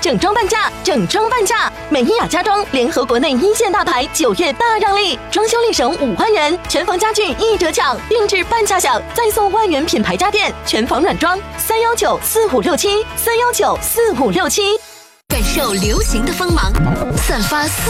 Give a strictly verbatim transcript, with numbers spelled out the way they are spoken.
整装半价，整装半价！美伊雅家装联合国内一线大牌，九月大让利，装修立省五万元，全房家具一折抢，定制半价享，再送万元品牌家电，全房软装，三幺九四五六七，三幺九四五六七。 感受流行的锋芒，散发。